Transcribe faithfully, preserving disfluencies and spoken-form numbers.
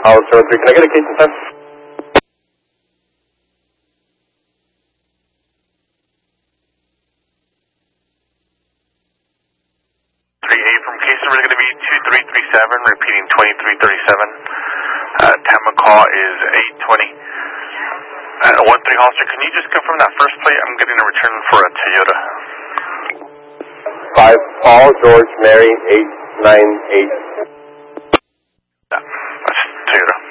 Hollow seven three, can I get a case in time? three eight from case number is going to be two three three seven, repeating twenty-three thirty-seven. Uh, time of call is eight twenty. Uh, one three Hollister, can you just confirm that first plate? I'm getting a return for a Toyota. five, Paul, George, Mary, eight nine eight.